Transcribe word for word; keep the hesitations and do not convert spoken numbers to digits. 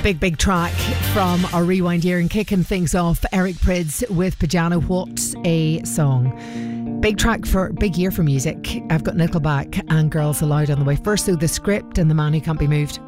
Big, big track from our Rewind year, and kicking things off, Eric Prydz with Pajano. What a song. Big track for big year for music. I've got Nickelback and Girls Aloud on the way. First, though, The Script and The Man Who Can't Be Moved.